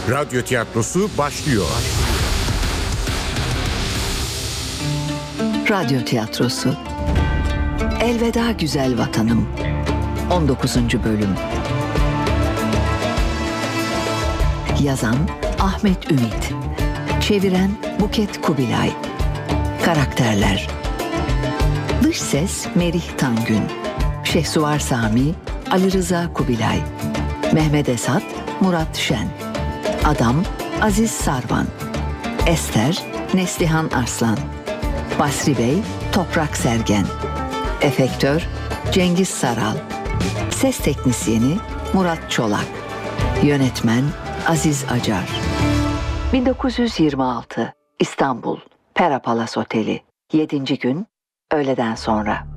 Radyo tiyatrosu başlıyor. Radyo tiyatrosu Elveda Güzel Vatanım 19. bölüm. Yazan Ahmet Ümit, çeviren Buket Kubilay. Karakterler: Dış ses Merih Tangün, Şehsuvar Sami Ali Rıza Kubilay, Mehmet Esat Murat Şen, Adam Aziz Sarvan, Ester Neslihan Arslan, Basri Bey Toprak Sergen, Efektör Cengiz Saral, Ses Teknisyeni Murat Çolak, Yönetmen Aziz Acar. 1926 İstanbul Pera Palace Oteli, 7. gün, öğleden sonra.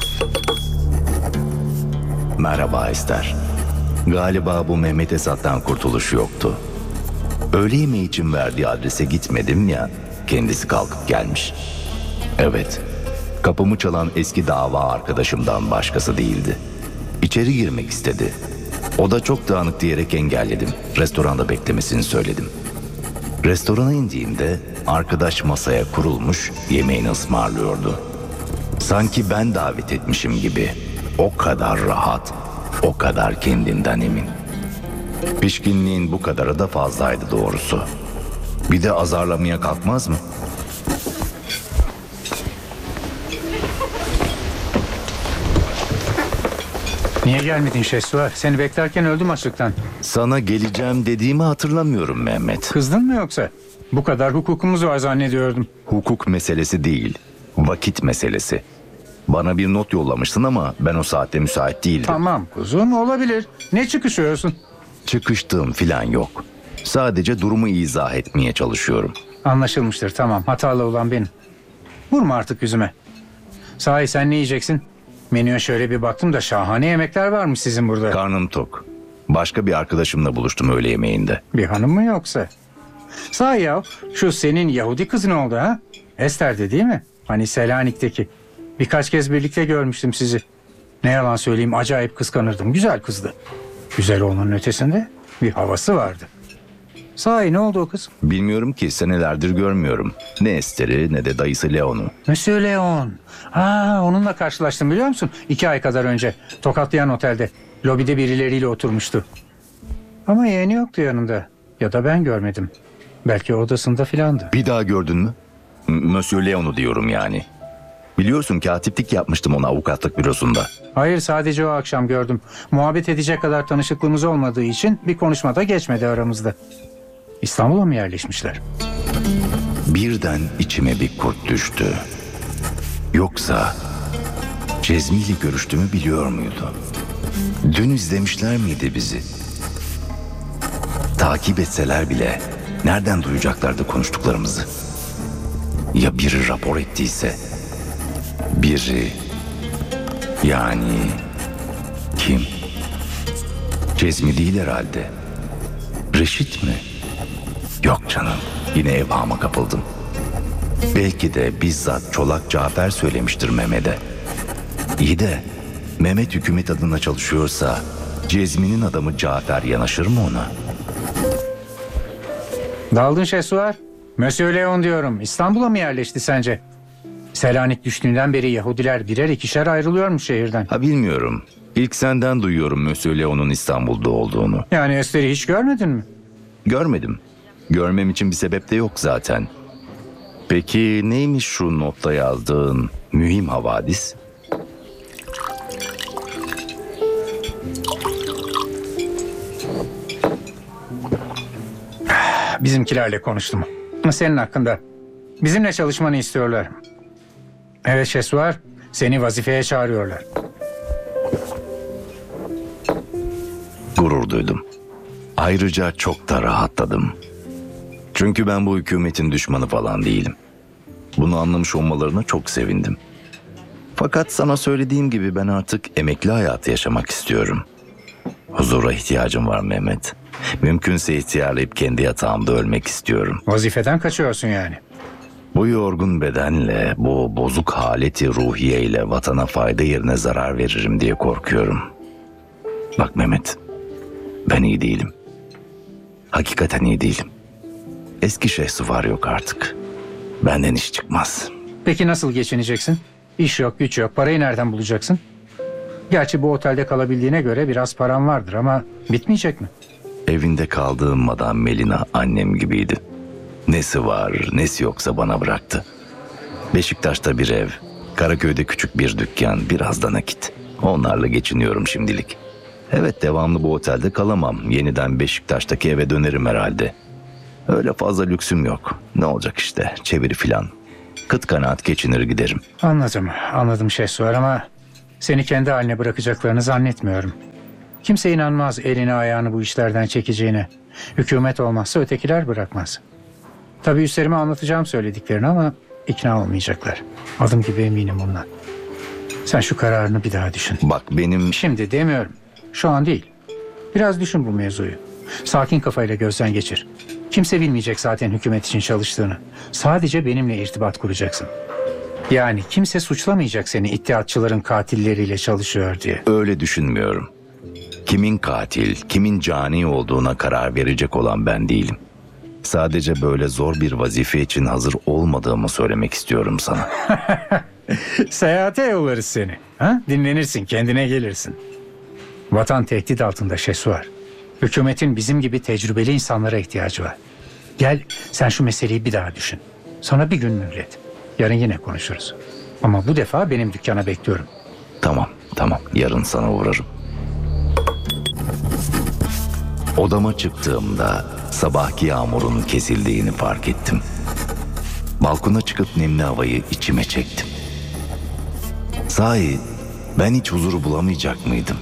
Merhaba Ester. Galiba bu Mehmet Esat'tan kurtuluş yoktu. Öğle yemeği için verdiği adrese gitmedim ya, kendisi kalkıp gelmiş. Evet, kapımı çalan eski dava arkadaşımdan başkası değildi. İçeri girmek istedi. O da çok dağınık diyerek engelledim. Restoranda beklemesini söyledim. Restorana indiğimde arkadaş masaya kurulmuş yemeğini ısmarlıyordu. Sanki ben davet etmişim gibi. O kadar rahat, o kadar kendinden emin. Pişkinliğin bu kadarı da fazlaydı doğrusu. Bir de azarlamaya kalkmaz mı? Niye gelmedin Şehsuvar? Seni beklerken öldüm açlıktan. Sana geleceğim dediğimi hatırlamıyorum Mehmet. Kızdın mı yoksa? Bu kadar hukukumuz var zannediyordum. Hukuk meselesi değil, vakit meselesi. Bana bir not yollamışsın ama ben o saatte müsait değildim. Tamam kuzum, olabilir. Ne çıkışıyorsun? Çıkıştığım filan yok. Sadece durumu izah etmeye çalışıyorum. Anlaşılmıştır, tamam. Hatalı olan benim. Vurma artık yüzüme. Sahi sen ne yiyeceksin? Menüye şöyle bir baktım da şahane yemekler varmış sizin burada. Karnım tok. Başka bir arkadaşımla buluştum öğle yemeğinde. Bir hanım mı yoksa? Sahi ya, şu senin Yahudi kızın oldu ha? Ester'di değil mi? Hani Selanik'teki. Birkaç kez birlikte görmüştüm sizi. Ne yalan söyleyeyim, acayip kıskanırdım. Güzel kızdı. Güzel olmanın ötesinde bir havası vardı. Sahi ne oldu o kız? Bilmiyorum ki, senelerdir görmüyorum. Ne Ester'i ne de dayısı Leon'u. Monsieur Leon. Onunla karşılaştım biliyor musun? 2 ay kadar önce Tokatlayan Otel'de. Lobide birileriyle oturmuştu. Ama yeğeni yoktu yanında. Ya da ben görmedim. Belki odasında filandı. Bir daha gördün mü? Monsieur Leon'u diyorum yani. Biliyorsun katiplik yapmıştım ona avukatlık bürosunda. Hayır, sadece o akşam gördüm. Muhabbet edecek kadar tanışıklığımız olmadığı için bir konuşma da geçmedi aramızda. İstanbul'a mı yerleşmişler? Birden içime bir kurt düştü. Yoksa Cezmi ile görüştüğümü biliyor muydu? Dün izlemişler miydi bizi? Takip etseler bile nereden duyacaklardı konuştuklarımızı? Ya biri rapor ettiyse? Biri... Yani... Kim? Cezmi değil herhalde. Reşit mi? Yok canım, yine evhama kapıldım. Belki de bizzat Çolak Cafer söylemiştir Mehmet'e. İyi de Mehmet hükümet adına çalışıyorsa Cezmi'nin adamı Cafer yanaşır mı ona? Daldın Şehsuvar. Monsieur Leon diyorum. İstanbul'a mı yerleşti sence? Selanik düştüğünden beri Yahudiler birer ikişer ayrılıyormuş şehirden. Bilmiyorum. İlk senden duyuyorum Monsieur Leon'un İstanbul'da olduğunu. Yani Ester'i hiç görmedin mi? Görmedim. Görmem için bir sebep de yok zaten. Peki neymiş şu notta yazdığın mühim havadis? Bizimkilerle konuştum. Senin hakkında. Bizimle çalışmanı istiyorlar. Evet Şehsuvar, seni vazifeye çağırıyorlar. Gurur duydum. Ayrıca çok da rahatladım. Çünkü ben bu hükümetin düşmanı falan değilim. Bunu anlamış olmalarına çok sevindim. Fakat sana söylediğim gibi ben artık emekli hayatı yaşamak istiyorum. Huzura ihtiyacım var Mehmet. Mümkünse ihtiyarlayıp kendi yatağımda ölmek istiyorum. Vazifeden kaçıyorsun yani. Bu yorgun bedenle, bu bozuk haleti ruhiyeyle vatana fayda yerine zarar veririm diye korkuyorum. Bak Mehmet, ben iyi değilim. Hakikaten iyi değilim. Eski Şehsuvar yok artık. Benden iş çıkmaz. Peki nasıl geçineceksin? İş yok, güç yok. Parayı nereden bulacaksın? Gerçi bu otelde kalabildiğine göre biraz paran vardır ama bitmeyecek mi? Evinde kaldığım Madame Melina annem gibiydi. Nesi var, nesi yoksa bana bıraktı. Beşiktaş'ta bir ev, Karaköy'de küçük bir dükkan, biraz da nakit. Onlarla geçiniyorum şimdilik. Evet, devamlı bu otelde kalamam. Yeniden Beşiktaş'taki eve dönerim herhalde. Öyle fazla lüksüm yok. Ne olacak işte, çeviri filan. Kıt kanaat geçinir giderim. Anladım Şehsuvar ama seni kendi haline bırakacaklarını zannetmiyorum. Kimse inanmaz elini ayağını bu işlerden çekeceğine. Hükümet olmazsa ötekiler bırakmaz. Tabii üstlerime anlatacağım söylediklerini ama ikna olmayacaklar. Adım gibi eminim bundan. Sen şu kararını bir daha düşün. Bak benim... Şimdi demiyorum. Şu an değil. Biraz düşün bu mevzuyu. Sakin kafayla gözden geçir. Kimse bilmeyecek zaten hükümet için çalıştığını. Sadece benimle irtibat kuracaksın. Yani kimse suçlamayacak seni iddiatçıların katilleriyle çalışıyor diye. Öyle düşünmüyorum. Kimin katil, kimin cani olduğuna karar verecek olan ben değilim. Sadece böyle zor bir vazife için hazır olmadığımı söylemek istiyorum sana. Seyahate yollarız seni. Ha? Dinlenirsin, kendine gelirsin. Vatan tehdit altında Şehsuvar. Hükümetin bizim gibi tecrübeli insanlara ihtiyacı var. Gel sen şu meseleyi bir daha düşün. Sana bir gün mühlet. Yarın yine konuşuruz. Ama bu defa benim dükkana bekliyorum. Tamam. Yarın sana uğrarım. Odama çıktığımda sabahki yağmurun kesildiğini fark ettim. Balkona çıkıp nemli havayı içime çektim. Sahi ben hiç huzuru bulamayacak mıydım?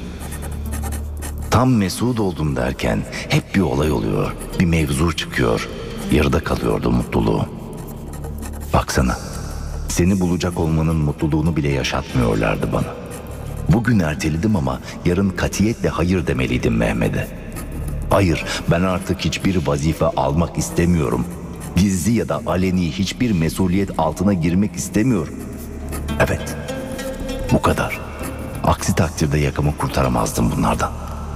Tam mesut oldum derken hep bir olay oluyor, bir mevzu çıkıyor. Yarıda kalıyordu mutluluğum. Baksana, seni bulacak olmanın mutluluğunu bile yaşatmıyorlardı bana. Bugün erteledim ama yarın katiyetle hayır demeliydim Mehmet'e. Hayır, ben artık hiçbir vazife almak istemiyorum. Gizli ya da aleni hiçbir mesuliyet altına girmek istemiyorum. Evet, bu kadar. Aksi takdirde yakamı kurtaramazdım bunlardan.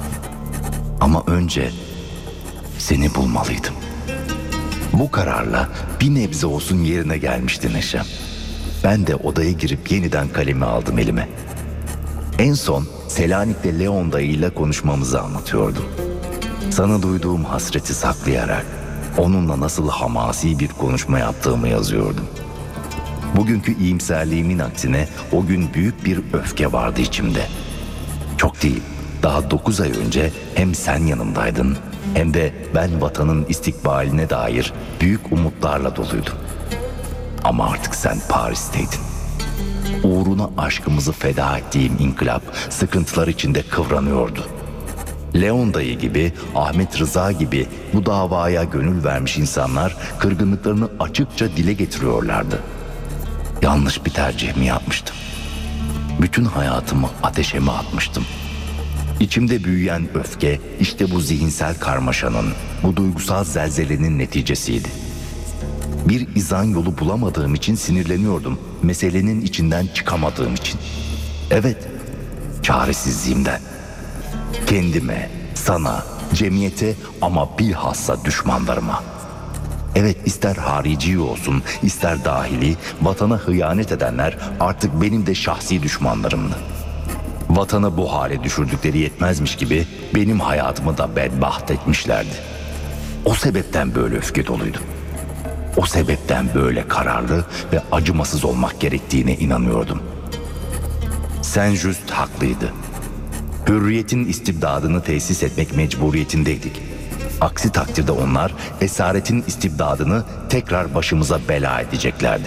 Ama önce seni bulmalıydım. Bu kararla bir nebze olsun yerine gelmişti neşem. Ben de odaya girip yeniden kalemi aldım elime. En son Selanik'te Leon dayıyla konuşmamızı anlatıyordum. Sana duyduğum hasreti saklayarak onunla nasıl hamasi bir konuşma yaptığımı yazıyordum. Bugünkü iyimserliğimin aksine o gün büyük bir öfke vardı içimde. Çok değil, daha 9 ay önce hem sen yanımdaydın hem de ben vatanın istikbaline dair büyük umutlarla doluydum. Ama artık sen Paris'teydin. Uğruna aşkımızı feda ettiğim inkılap sıkıntılar içinde kıvranıyordu. Leon dayı gibi, Ahmet Rıza gibi bu davaya gönül vermiş insanlar kırgınlıklarını açıkça dile getiriyorlardı. Yanlış bir tercih mi yapmıştım? Bütün hayatımı ateşe mi atmıştım? İçimde büyüyen öfke işte bu zihinsel karmaşanın, bu duygusal zelzelenin neticesiydi. Bir izan yolu bulamadığım için sinirleniyordum. Meselenin içinden çıkamadığım için. Evet, çaresizliğimden. Kendime, sana, cemiyete ama bilhassa düşmanlarıma. Evet, ister harici olsun, ister dahili, vatana hıyanet edenler artık benim de şahsi düşmanlarımdı. Vatanı bu hale düşürdükleri yetmezmiş gibi benim hayatımı da bedbaht etmişlerdi. O sebepten böyle öfke doluydum. O sebepten böyle kararlı ve acımasız olmak gerektiğine inanıyordum. Saint-Just haklıydı. Hürriyetin istibdadını tesis etmek mecburiyetindeydik. Aksi takdirde onlar esaretin istibdadını tekrar başımıza bela edeceklerdi.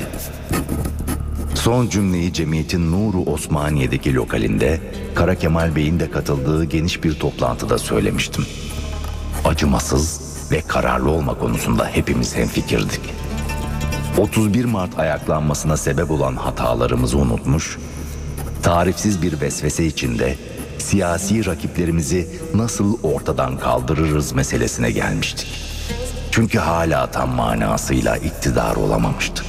Son cümleyi cemiyetin Nuru Osmaniye'deki lokalinde Kara Kemal Bey'in de katıldığı geniş bir toplantıda söylemiştim. Acımasız ve kararlı olma konusunda hepimiz hemfikirdik. 31 Mart ayaklanmasına sebep olan hatalarımızı unutmuş, tarifsiz bir vesvese içinde siyasi rakiplerimizi nasıl ortadan kaldırırız meselesine gelmiştik. Çünkü hala tam manasıyla iktidar olamamıştık.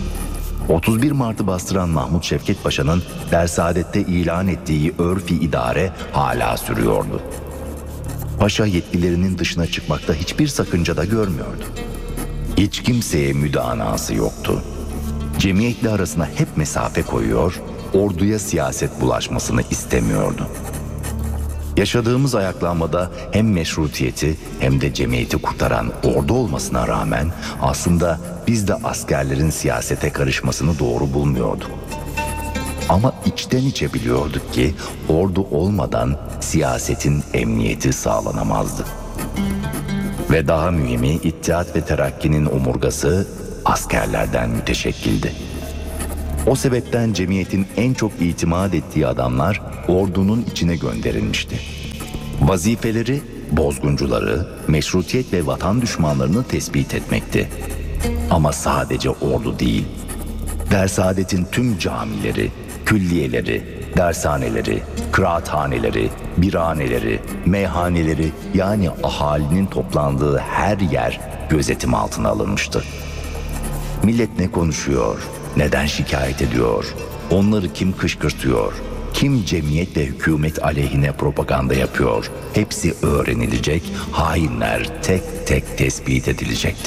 31 Mart'ı bastıran Mahmut Şevket Paşa'nın Dersaadet'te ilan ettiği örfi idare hala sürüyordu. Paşa yetkilerinin dışına çıkmakta hiçbir sakınca da görmüyordu. Hiç kimseye müdanası yoktu. Cemiyetle arasına hep mesafe koyuyor, orduya siyaset bulaşmasını istemiyordu. Yaşadığımız ayaklanmada hem meşrutiyeti hem de cemiyeti kurtaran ordu olmasına rağmen aslında biz de askerlerin siyasete karışmasını doğru bulmuyorduk. Ama içten içe biliyorduk ki ordu olmadan siyasetin emniyeti sağlanamazdı. Ve daha mühimi İttihat ve Terakki'nin omurgası askerlerden müteşekkildi. O sebepten cemiyetin en çok itimat ettiği adamlar ordunun içine gönderilmişti. Vazifeleri bozguncuları, meşrutiyet ve vatan düşmanlarını tespit etmekti. Ama sadece ordu değil, Dersaadetin tüm camileri, külliyeleri, dershaneleri, kıraathaneleri, birhaneleri, meyhaneleri yani ahalinin toplandığı her yer gözetim altına alınmıştı. Millet ne konuşuyor, neden şikayet ediyor, onları kim kışkırtıyor, kim cemiyet ve hükümet aleyhine propaganda yapıyor, hepsi öğrenilecek, hainler tek tek tespit edilecekti.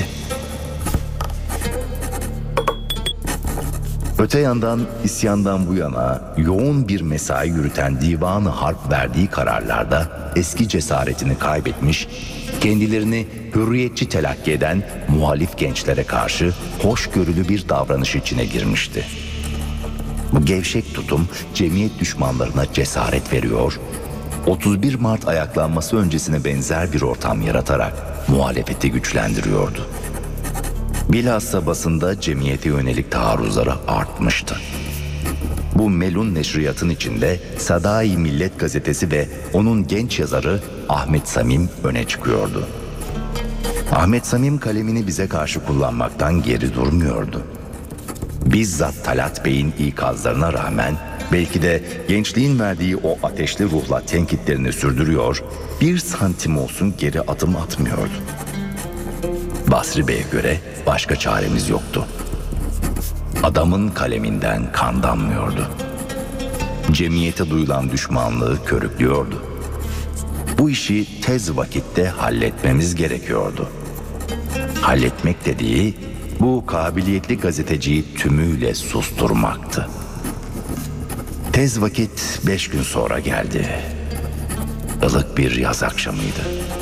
Öte yandan isyandan bu yana yoğun bir mesai yürüten Divan-ı Harp verdiği kararlarda eski cesaretini kaybetmiş, kendilerini hürriyetçi telakki eden muhalif gençlere karşı hoşgörülü bir davranış içine girmişti. Bu gevşek tutum cemiyet düşmanlarına cesaret veriyor, 31 Mart ayaklanması öncesine benzer bir ortam yaratarak muhalefeti güçlendiriyordu. Bilhassa basında cemiyete yönelik taarruzları artmıştı. Bu melun neşriyatın içinde Sadai Millet gazetesi ve onun genç yazarı Ahmet Samim öne çıkıyordu. Ahmet Samim kalemini bize karşı kullanmaktan geri durmuyordu. Bizzat Talat Bey'in ikazlarına rağmen belki de gençliğin verdiği o ateşli ruhla tenkitlerini sürdürüyor, bir santim olsun geri adım atmıyordu. Basri Bey'e göre başka çaremiz yoktu. Adamın kaleminden kan damlıyordu. Cemiyete duyulan düşmanlığı körüklüyordu. Bu işi tez vakitte halletmemiz gerekiyordu. Halletmek dediği bu kabiliyetli gazeteciyi tümüyle susturmaktı. Tez vakit 5 gün sonra geldi. Ilık bir yaz akşamıydı.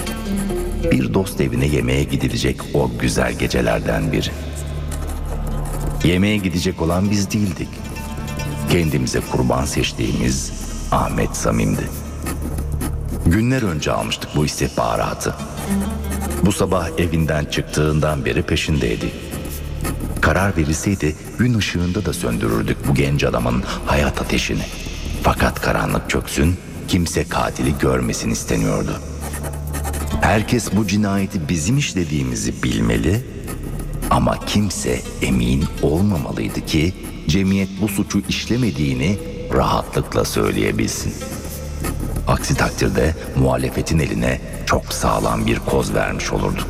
Bir dost evine yemeğe gidilecek o güzel gecelerden biri. Yemeğe gidecek olan biz değildik. Kendimize kurban seçtiğimiz Ahmet Samim'di. Günler önce almıştık bu istihbaratı. Bu sabah evinden çıktığından beri peşindeydi. Karar verilseydi gün ışığında da söndürürdük bu genç adamın hayat ateşini. Fakat karanlık çöksün, kimse katili görmesin isteniyordu. Herkes bu cinayeti bizim işlediğimizi bilmeli ama kimse emin olmamalıydı ki cemiyet bu suçu işlemediğini rahatlıkla söyleyebilsin. Aksi takdirde muhalefetin eline çok sağlam bir koz vermiş olurduk.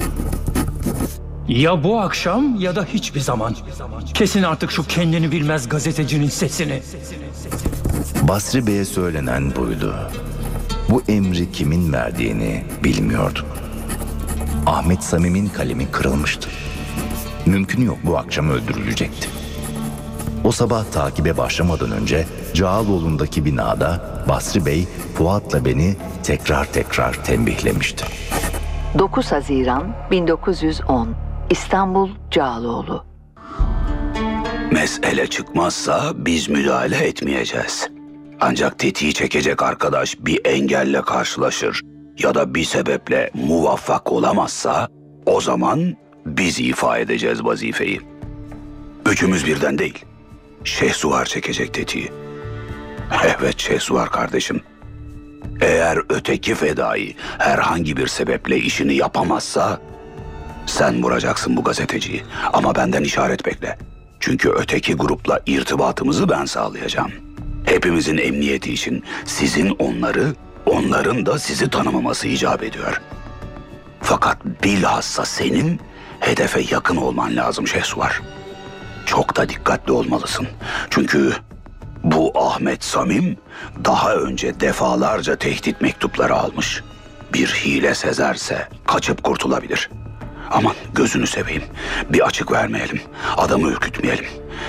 Ya bu akşam ya da hiçbir zaman. Kesin artık şu kendini bilmez gazetecinin sesini. Basri Bey'e söylenen buydu. Bu emri kimin verdiğini bilmiyorduk. Ahmet Samim'in kalemi kırılmıştı. Mümkün yok bu akşam öldürülecekti. O sabah takibe başlamadan önce Cağaloğlu'ndaki binada Basri Bey Fuat'la beni tekrar tembihlemişti. 9 Haziran 1910 İstanbul Cağaloğlu. Mesele çıkmazsa biz müdahale etmeyeceğiz. Ancak tetiği çekecek arkadaş bir engelle karşılaşır ya da bir sebeple muvaffak olamazsa o zaman biz ifa edeceğiz vazifeyi. Üçümüz birden değil. Şehsuvar çekecek tetiği. Evet Şehsuvar kardeşim. Eğer öteki fedai herhangi bir sebeple işini yapamazsa sen vuracaksın bu gazeteciyi. Ama benden işaret bekle. Çünkü öteki grupla irtibatımızı ben sağlayacağım. Hepimizin emniyeti için sizin onları, onların da sizi tanımaması icap ediyor. Fakat bilhassa senin hedefe yakın olman lazım Şehsuvar. Çok da dikkatli olmalısın. Çünkü bu Ahmet Samim daha önce defalarca tehdit mektupları almış. bir hile sezerse kaçıp kurtulabilir. Aman gözünü seveyim. Bir açık vermeyelim. Adamı ürkütmeyelim.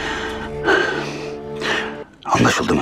Anlaşıldı mı?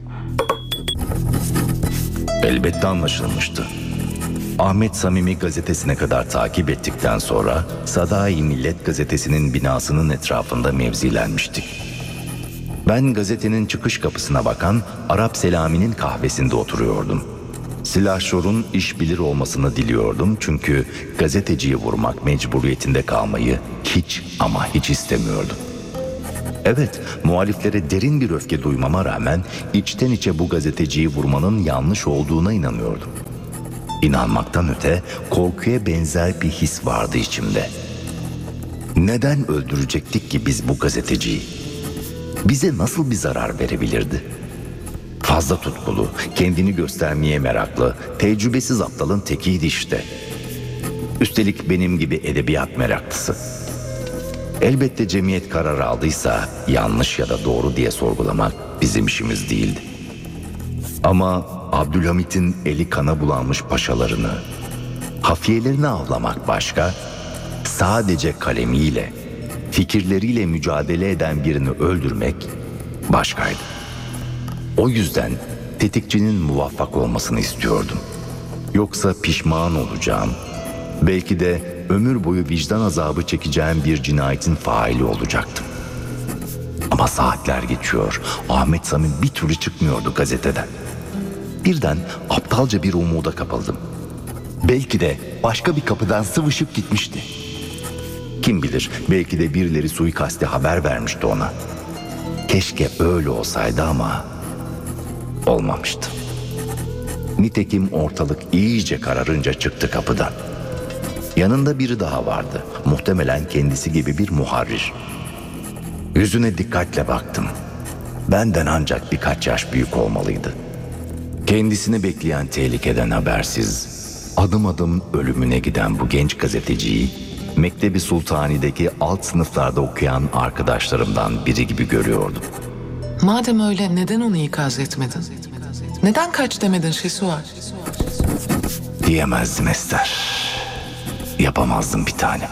Elbette anlaşılmıştı. Ahmet Samimi gazetesine kadar takip ettikten sonra Sadai Millet gazetesinin binasının etrafında mevzilenmiştik. Ben gazetenin çıkış kapısına bakan Arap Selami'nin kahvesinde oturuyordum. Silahşor'un iş bilir olmasını diliyordum çünkü gazeteciyi vurmak mecburiyetinde kalmayı hiç ama hiç istemiyordum. Evet, muhaliflere derin bir öfke duymama rağmen içten içe bu gazeteciyi vurmanın yanlış olduğuna inanıyordum. İnanmaktan öte korkuya benzer bir his vardı içimde. Neden öldürecektik ki biz bu gazeteciyi? Bize nasıl bir zarar verebilirdi? Fazla tutkulu, kendini göstermeye meraklı, tecrübesiz aptalın tekiydi işte. Üstelik benim gibi edebiyat meraklısı. Elbette cemiyet karar aldıysa yanlış ya da doğru diye sorgulamak bizim işimiz değildi. Ama Abdülhamit'in eli kana bulanmış paşalarını, hafiyelerini avlamak başka, sadece kalemiyle, fikirleriyle mücadele eden birini öldürmek başkaydı. O yüzden tetikçinin muvaffak olmasını istiyordum. Yoksa pişman olacağım, belki de ömür boyu vicdan azabı çekeceğim bir cinayetin faili olacaktım. Ama saatler geçiyor, Ahmet Samim bir türlü çıkmıyordu gazeteden. Birden aptalca bir umuda kapıldım. Belki de başka bir kapıdan sıvışıp gitmişti. Kim bilir, belki de birileri suikaste haber vermişti ona. Keşke öyle olsaydı ama olmamıştı. Nitekim ortalık iyice kararınca çıktı kapıdan. Yanında biri daha vardı. Muhtemelen kendisi gibi bir muharrir. Yüzüne dikkatle baktım. Benden ancak birkaç yaş büyük olmalıydı. Kendisini bekleyen tehlikeden habersiz, adım adım ölümüne giden bu genç gazeteciyi, Mektebi Sultani'deki alt sınıflarda okuyan arkadaşlarımdan biri gibi görüyordum. Madem öyle neden onu ikaz etmedin? Neden kaç demedin Şesuar? Diyemezdim Ester. Yapamazdım bir tanem.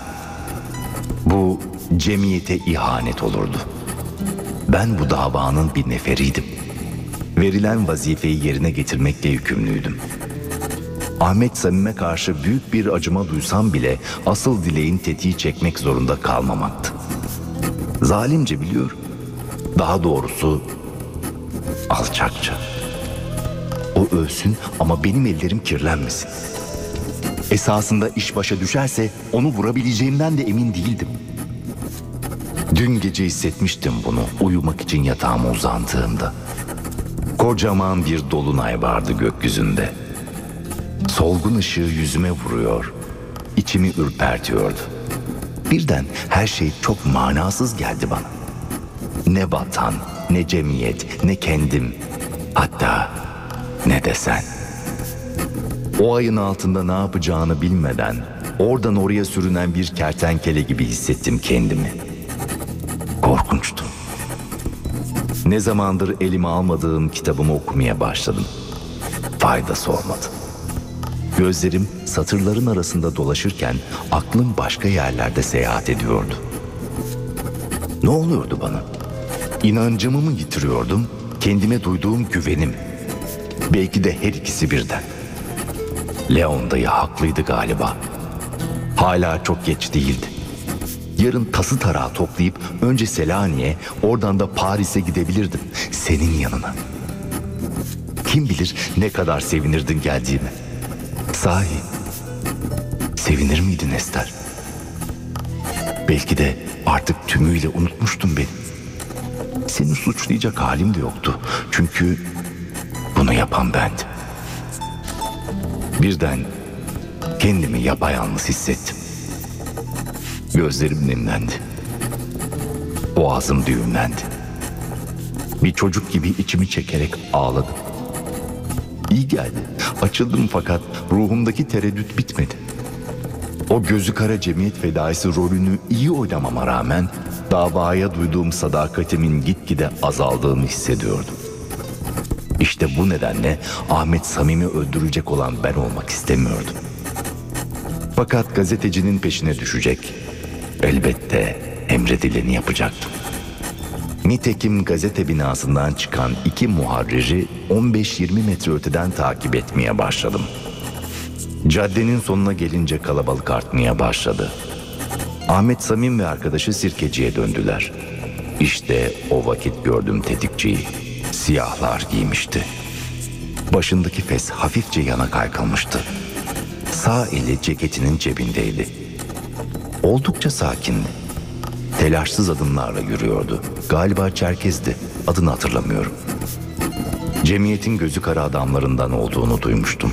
Bu cemiyete ihanet olurdu. Ben bu davanın bir neferiydim. Verilen vazifeyi yerine getirmekle yükümlüydüm. Ahmet Samim'e karşı büyük bir acıma duysam bile asıl dileğin tetiği çekmek zorunda kalmamaktı. Zalimce biliyorum. Daha doğrusu alçakça. O ölsün ama benim ellerim kirlenmesin. Esasında iş başa düşerse onu vurabileceğimden de emin değildim. Dün gece hissetmiştim bunu uyumak için yatağıma uzandığımda. Kocaman bir dolunay vardı gökyüzünde. Solgun ışığı yüzüme vuruyor, içimi ürpertiyordu. Birden her şey çok manasız geldi bana. Ne vatan, ne cemiyet, ne kendim, hatta ne de sen. O ayın altında ne yapacağını bilmeden oradan oraya sürünen bir kertenkele gibi hissettim kendimi. Korkunçtu. Ne zamandır elime almadığım kitabımı okumaya başladım. Faydası olmadı. Gözlerim satırların arasında dolaşırken aklım başka yerlerde seyahat ediyordu. Ne oluyordu bana? İnancımı mı yitiriyordum, kendime duyduğum güvenim? Belki de her ikisi birden. Leon dayı haklıydı galiba. Hala çok geç değildi. Yarın tası tarağı toplayıp önce Selanik'e, oradan da Paris'e gidebilirdim. Senin yanına. Kim bilir ne kadar sevinirdin geldiğime. Sahi, sevinir miydin Ester? Belki de artık tümüyle unutmuştun beni. Seni suçlayacak halim de yoktu. Çünkü bunu yapan bendim. Birden kendimi yapayalnız hissettim. Gözlerim nemlendi. Boğazım düğümlendi. Bir çocuk gibi içimi çekerek ağladım. İyi geldi. Açıldım fakat ruhumdaki tereddüt bitmedi. O gözü kara cemiyet fedaisi rolünü iyi oynamama rağmen davaya duyduğum sadakatimin gitgide azaldığını hissediyordum. İşte bu nedenle Ahmet Samim'i öldürecek olan ben olmak istemiyordum. Fakat gazetecinin peşine düşecek. Elbette emredileni yapacaktım. Nitekim gazete binasından çıkan 2 muharriri 15-20 metre öteden takip etmeye başladım. Caddenin sonuna gelince kalabalık artmaya başladı. Ahmet Samim ve arkadaşı sirkeciye döndüler. İşte o vakit gördüm tetikçiyi. Siyahlar giymişti. Başındaki fes hafifçe yana kaykılmıştı. Sağ eli ceketinin cebindeydi. Oldukça sakindi. Telaşsız adımlarla yürüyordu. Galiba Çerkez'di. Adını hatırlamıyorum. Cemiyetin gözü kara adamlarından olduğunu duymuştum.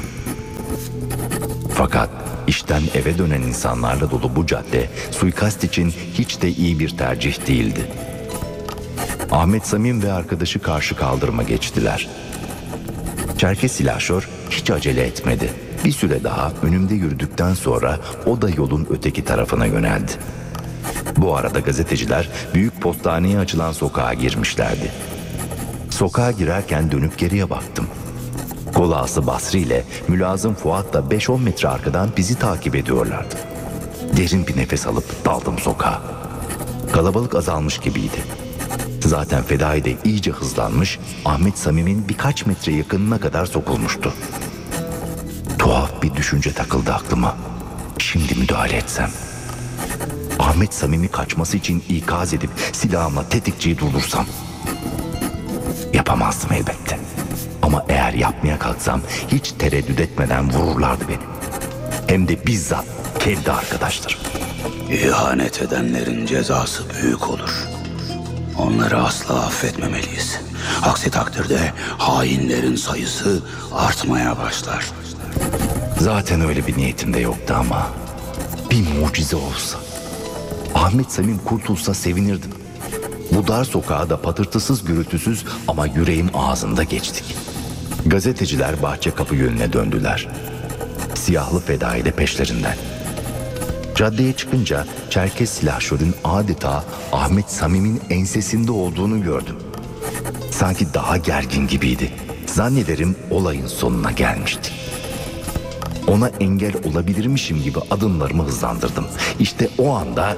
Fakat işten eve dönen insanlarla dolu bu cadde suikast için hiç de iyi bir tercih değildi. Ahmet Samim ve arkadaşı karşı kaldırıma geçtiler. Çerkez silahşor hiç acele etmedi. Bir süre daha önümde yürüdükten sonra o da yolun öteki tarafına yöneldi. Bu arada gazeteciler büyük postaneye açılan sokağa girmişlerdi. Sokağa girerken dönüp geriye baktım. Kolağası Basri ile mülazım Fuat da 5-10 metre arkadan bizi takip ediyorlardı. Derin bir nefes alıp daldım sokağa. Kalabalık azalmış gibiydi. Zaten fedai de iyice hızlanmış, Ahmet Samim'in birkaç metre yakınına kadar sokulmuştu. Tuhaf bir düşünce takıldı aklıma. Şimdi müdahale etsem. Ahmet Samim'i kaçması için ikaz edip silahımla tetikçiyi durdursam. Yapamazdım elbette. Ama eğer yapmaya kalksam hiç tereddüt etmeden vururlardı beni. Hem de bizzat kendi arkadaşlarım. İhanet edenlerin cezası büyük olur. Onları asla affetmemeliyiz. Aksi takdirde hainlerin sayısı artmaya başlar. Zaten öyle bir niyetim de yoktu ama bir mucize olsa. Ahmet Samim kurtulsa sevinirdim. Bu dar sokağa da patırtısız gürültüsüz ama yüreğim ağzında geçtik. Gazeteciler bahçe kapı yönüne döndüler. Siyahlı fedai de peşlerinden. Caddeye çıkınca Çerkez silahşörün adeta Ahmet Samim'in ensesinde olduğunu gördüm. Sanki daha gergin gibiydi. Zannederim olayın sonuna gelmişti. Ona engel olabilirmişim gibi adımlarımı hızlandırdım. İşte o anda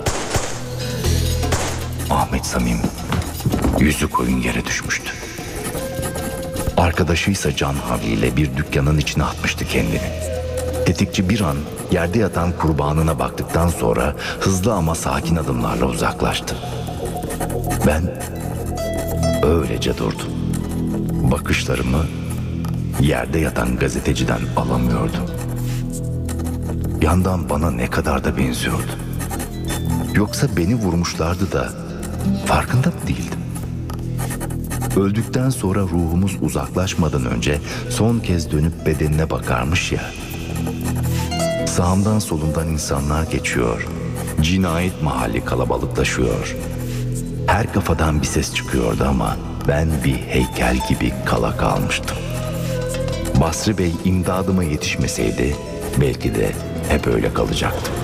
Ahmet Samim yüzü koyun yere düşmüştü. Arkadaşıysa can havliyle bir dükkanın içine atmıştı kendini. Tetikçi bir an yerde yatan kurbanına baktıktan sonra hızlı ama sakin adımlarla uzaklaştı. Ben öylece durdum. Bakışlarımı yerde yatan gazeteciden alamıyordum. Yandan bana ne kadar da benziyordu. Yoksa beni vurmuşlardı da farkında mı değildim? Öldükten sonra ruhumuz uzaklaşmadan önce son kez dönüp bedenine bakarmış ya. Sağımdan solumdan insanlar geçiyor. Cinayet mahalli kalabalıklaşıyor. Her kafadan bir ses çıkıyordu ama ben bir heykel gibi kala kalmıştım. Basri Bey imdadıma yetişmeseydi belki de hep öyle kalacaktım.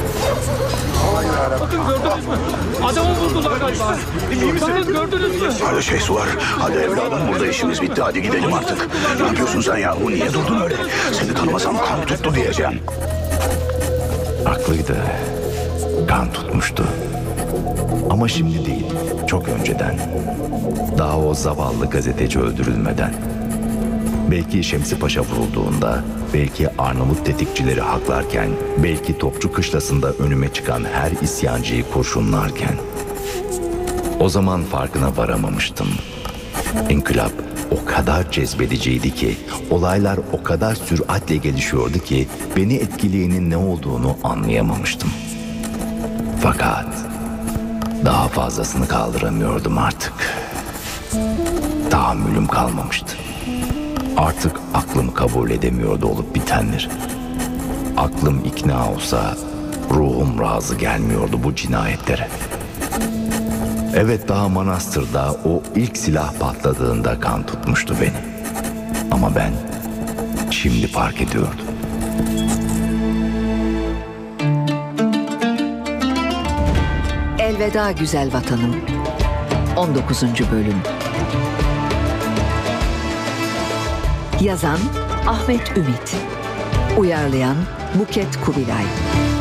Bakın gördünüz mü? Adamı vurdular galiba. Bakın gördünüz mü? Hadi şey var. Hadi evladım burada işimiz bitti. Hadi gidelim artık. Ne yapıyorsun sen yahu? Niye durdun öyle? Seni tanımasam kan tuttu diyeceğim. Haklıydı. Kan tutmuştu. Ama şimdi değil. Çok önceden. Daha o zavallı gazeteci öldürülmeden. Belki Şemsi Paşa vurulduğunda, belki Arnavut tetikçileri haklarken, belki Topçu Kışlası'nda önüme çıkan her isyancıyı kurşunlarken. O zaman farkına varamamıştım. İnkılap o kadar cezbediciydi ki, olaylar o kadar süratle gelişiyordu ki, beni etkileyenin ne olduğunu anlayamamıştım. Fakat daha fazlasını kaldıramıyordum artık. Tahammülüm kalmamıştı. Artık aklım kabul edemiyordu olup bitenleri. Aklım ikna olsa ruhum razı gelmiyordu bu cinayetlere. Evet, daha manastırda o ilk silah patladığında kan tutmuştu beni. Ama ben şimdi fark ediyordum. Elveda güzel vatanım. 19. bölüm. Yazan Ahmet Ümit. Uyarlayan Buket Kubilay.